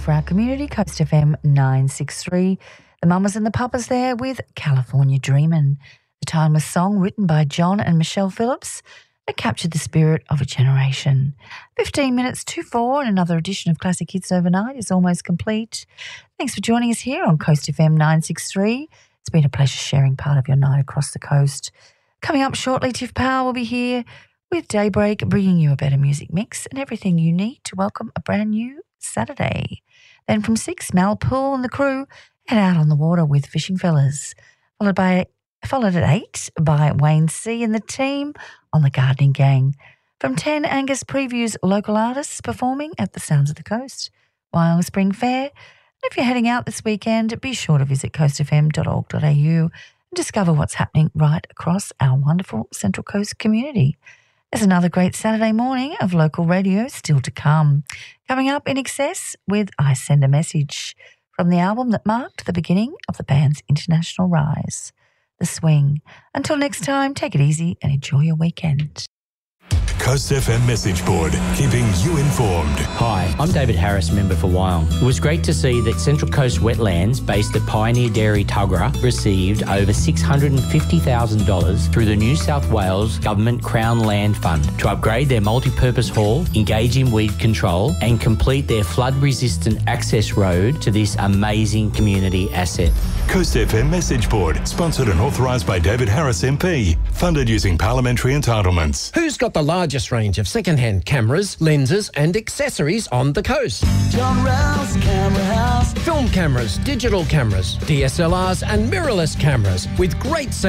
for our community, Coast FM 963. The mamas and the papas there with California Dreamin', the timeless song written by John and Michelle Phillips that captured the spirit of a generation. 15 minutes to 4 and another edition of Classic Hits Overnight is almost complete. Thanks for joining us here on Coast FM 963. It's been a pleasure sharing part of your night across the coast. Coming up shortly, Tiff Power will be here with Daybreak, bringing you a better music mix and everything you need to welcome a brand new Saturday. Then from 6, Mal Poole and the crew head out on the water with Fishing Fellas, followed at 8 by Wayne C and the team on the Gardening Gang. From 10, Angus previews local artists performing at the Sounds of the Coast, Wyong Spring Fair. And if you're heading out this weekend, be sure to visit coastfm.org.au and discover what's happening right across our wonderful Central Coast community. There's another great Saturday morning of local radio still to come. Coming up, In Excess with I Send a Message, from the album that marked the beginning of the band's international rise, The Swing. Until next time, take it easy and enjoy your weekend. Coast FM message board, keeping you informed. Hi, I'm David Harris, member for Wyong. It was great to see that Central Coast Wetlands, based at Pioneer Dairy Tuggerah, received over $650,000 through the New South Wales Government Crown Land Fund to upgrade their multi-purpose hall, engage in weed control and complete their flood-resistant access road to this amazing community asset. Coast FM message board, sponsored and authorised by David Harris MP, funded using parliamentary entitlements. Who's got the largest range of second-hand cameras, lenses and accessories on the coast? John Rouse Camera House. Film cameras, digital cameras, DSLRs and mirrorless cameras with great